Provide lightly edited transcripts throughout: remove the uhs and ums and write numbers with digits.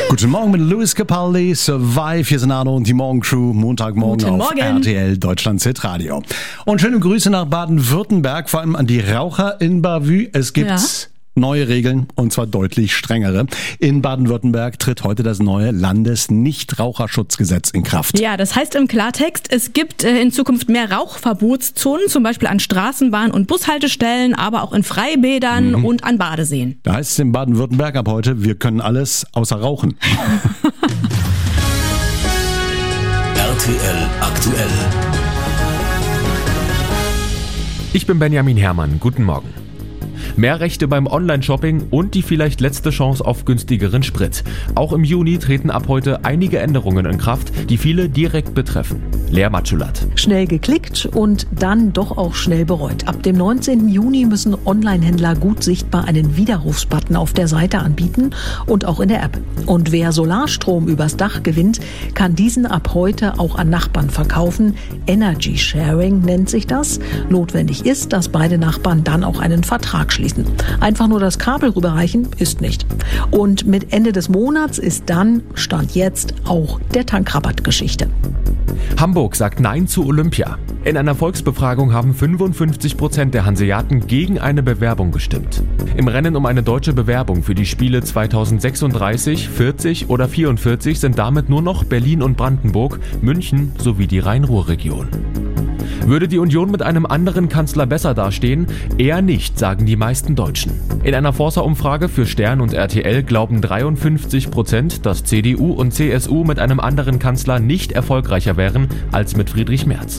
Guten Morgen mit Luis Capaldi, Survive, hier sind Arno und die Morgencrew, Montagmorgen Guten auf Morgen. RTL Deutschland Hitradio. Und schöne Grüße nach Baden-Württemberg, vor allem an die Raucher in Bavü. Es gibt neue Regeln, und zwar deutlich strengere. In Baden-Württemberg tritt heute das neue Landesnichtraucherschutzgesetz in Kraft. Ja, das heißt im Klartext, es gibt in Zukunft mehr Rauchverbotszonen, zum Beispiel an Straßenbahn- und Bushaltestellen, aber auch in Freibädern und an Badeseen. Da heißt es in Baden-Württemberg ab heute, wir können alles außer rauchen. RTL aktuell. Ich bin Benjamin Herrmann, guten Morgen. Mehr Rechte beim Online-Shopping und die vielleicht letzte Chance auf günstigeren Sprit. Auch im Juni treten ab heute einige Änderungen in Kraft, die viele direkt betreffen. Lea Matschulat. Schnell geklickt und dann doch auch schnell bereut. Ab dem 19. Juni müssen Online-Händler gut sichtbar einen Widerrufsbutton auf der Seite anbieten und auch in der App. Und wer Solarstrom übers Dach gewinnt, kann diesen ab heute auch an Nachbarn verkaufen. Energy Sharing nennt sich das. Notwendig ist, dass beide Nachbarn dann auch einen Vertrag schließen. Einfach nur das Kabel rüberreichen ist nicht. Und mit Ende des Monats ist dann, Stand jetzt, auch der Tankrabatt Geschichte. Hamburg sagt Nein zu Olympia. In einer Volksbefragung haben 55% der Hanseaten gegen eine Bewerbung gestimmt. Im Rennen um eine deutsche Bewerbung für die Spiele 2036, 40 oder 44 sind damit nur noch Berlin und Brandenburg, München sowie die Rhein-Ruhr-Region. Würde die Union mit einem anderen Kanzler besser dastehen? Eher nicht, sagen die meisten Deutschen. In einer Forsa-Umfrage für Stern und RTL glauben 53%, dass CDU und CSU mit einem anderen Kanzler nicht erfolgreicher wären als mit Friedrich Merz.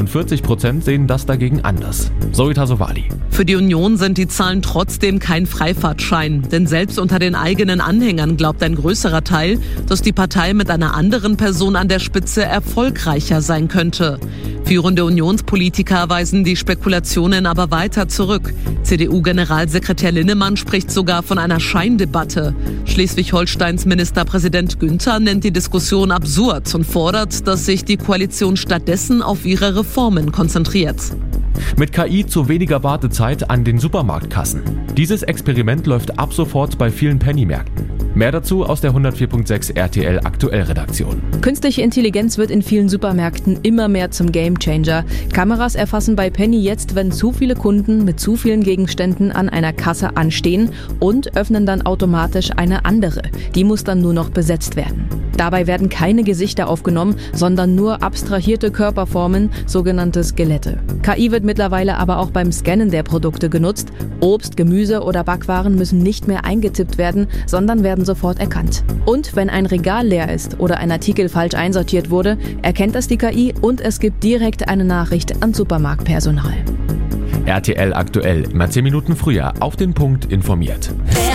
41% sehen das dagegen anders. Zoe Tassovali. Für die Union sind die Zahlen trotzdem kein Freifahrtschein. Denn selbst unter den eigenen Anhängern glaubt ein größerer Teil, dass die Partei mit einer anderen Person an der Spitze erfolgreicher sein könnte. Führende Unionspolitiker weisen die Spekulationen aber weiter zurück. CDU-Generalsekretär Linnemann spricht sogar von einer Scheindebatte. Schleswig-Holsteins Ministerpräsident Günther nennt die Diskussion absurd und fordert, dass sich die Koalition stattdessen auf ihre Reformen konzentriert. Mit KI zu weniger Wartezeit an den Supermarktkassen. Dieses Experiment läuft ab sofort bei vielen Penny-Märkten. Mehr dazu aus der 104.6 RTL Aktuell-Redaktion. Künstliche Intelligenz wird in vielen Supermärkten immer mehr zum Gamechanger. Kameras erfassen bei Penny jetzt, wenn zu viele Kunden mit zu vielen Gegenständen an einer Kasse anstehen und öffnen dann automatisch eine andere. Die muss dann nur noch besetzt werden. Dabei werden keine Gesichter aufgenommen, sondern nur abstrahierte Körperformen, sogenannte Skelette. KI wird mittlerweile aber auch beim Scannen der Produkte genutzt. Obst, Gemüse oder Backwaren müssen nicht mehr eingetippt werden, sondern werden sofort erkannt. Und wenn ein Regal leer ist oder ein Artikel falsch einsortiert wurde, erkennt das die KI und es gibt direkt eine Nachricht an Supermarktpersonal. RTL aktuell, immer 10 Minuten früher auf den Punkt informiert.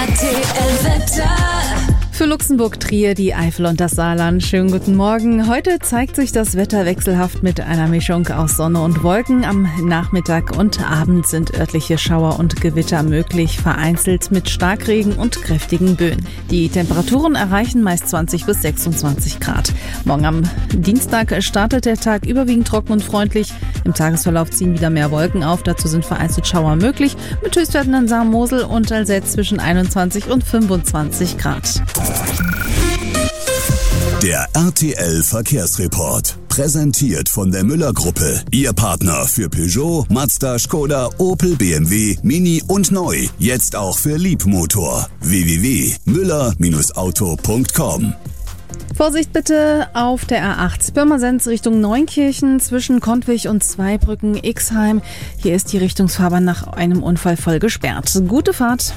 RTL Wetter. Für Luxemburg, Trier, die Eifel und das Saarland. Schönen guten Morgen. Heute zeigt sich das Wetter wechselhaft mit einer Mischung aus Sonne und Wolken. Am Nachmittag und Abend sind örtliche Schauer und Gewitter möglich, vereinzelt mit Starkregen und kräftigen Böen. Die Temperaturen erreichen meist 20 bis 26 Grad. Morgen am Dienstag startet der Tag überwiegend trocken und freundlich. Im Tagesverlauf ziehen wieder mehr Wolken auf. Dazu sind vereinzelt Schauer möglich, mit Höchstwerten in Saar, Mosel und Alzette zwischen 21 und 25 Grad. Der RTL Verkehrsreport. Präsentiert von der Müller-Gruppe. Ihr Partner für Peugeot, Mazda, Skoda, Opel, BMW, Mini und Neu. Jetzt auch für Liebmotor. www.müller-auto.com. Vorsicht bitte auf der A8 Pirmasens Richtung Neunkirchen zwischen Kontwig und Zweibrücken Ixheim. Hier ist die Richtungsfahrbahn nach einem Unfall voll gesperrt. Gute Fahrt.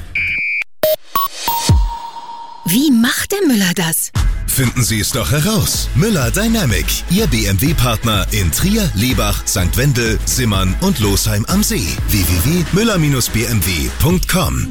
Wie macht der Müller das? Finden Sie es doch heraus. Müller Dynamic, Ihr BMW-Partner in Trier, Lebach, St. Wendel, Simmern und Losheim am See. www.müller-bmw.com.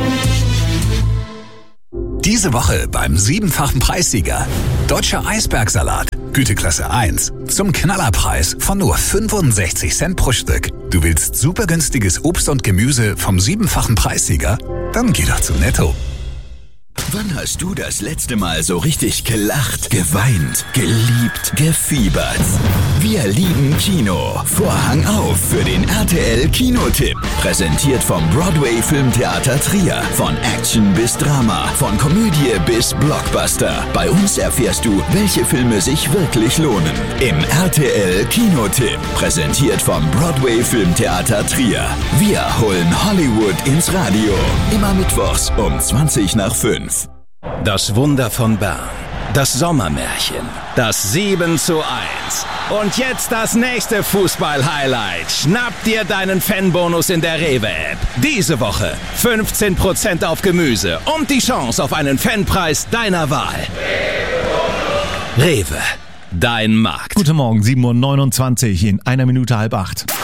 Diese Woche beim 7-fachen Preissieger. Deutscher Eisbergsalat, Güteklasse 1. Zum Knallerpreis von nur 65 Cent pro Stück. Du willst super günstiges Obst und Gemüse vom 7-fachen Preissieger? Dann geh doch zu Netto. Wann hast du das letzte Mal so richtig gelacht, geweint, geliebt, gefiebert? Wir lieben Kino. Vorhang auf für den RTL Kinotipp. Präsentiert vom Broadway Filmtheater Trier. Von Action bis Drama, von Komödie bis Blockbuster. Bei uns erfährst du, welche Filme sich wirklich lohnen. Im RTL Kinotipp. Präsentiert vom Broadway Filmtheater Trier. Wir holen Hollywood ins Radio. Immer mittwochs um 5:20. Das Wunder von Bern. Das Sommermärchen. Das 7:1. Und jetzt das nächste Fußball-Highlight. Schnapp dir deinen Fanbonus in der Rewe-App. Diese Woche 15% auf Gemüse und die Chance auf einen Fanpreis deiner Wahl. Rewe, dein Markt. Guten Morgen, 7:29 in 1 Minute 7:30.